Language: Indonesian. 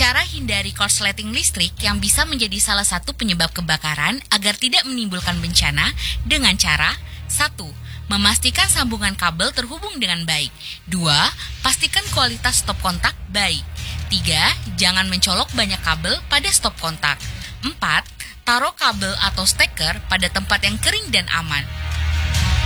Cara hindari korsleting listrik yang bisa menjadi salah satu penyebab kebakaran agar tidak menimbulkan bencana dengan cara 1. Memastikan sambungan kabel terhubung dengan baik. 2. Pastikan kualitas stop kontak baik. 3. Jangan mencolok banyak kabel pada stop kontak. 4. Taruh kabel atau steker pada tempat yang kering dan aman.